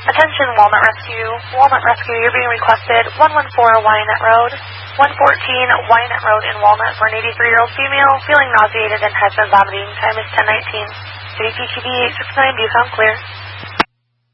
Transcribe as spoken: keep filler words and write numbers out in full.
Attention Walnut Rescue. Walnut Rescue, you're being requested one one four Wyanett Road, one fourteen Wyanett Road in Walnut for an eighty-three-year-old female feeling nauseated and has been vomiting. Time is ten nineteen. City P T B eight six nine, do you sound clear?